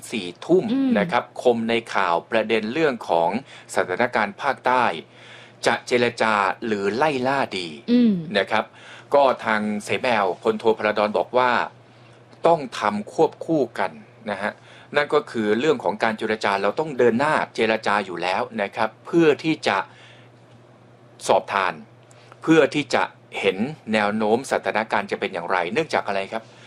4 ทุ่มนะครับคมในข่าวประเด็นเรื่องของสถานการณ์ภาคใต้จะเจรจาหรือไล่ล่าดีนะครับก็ทางเสแมวพลโทพระดอนบอกว่าต้องทำควบคู่กันนะฮะนั่นก็คือเรื่องของการเจรจาเราต้องเดินหน้าเจรจาอยู่แล้วนะครับเพื่อที่จะสอบทานเพื่อที่จะเห็นแนวโน้มสถานการณ์จะเป็นอย่างไรเนื่องจากอะไรครับ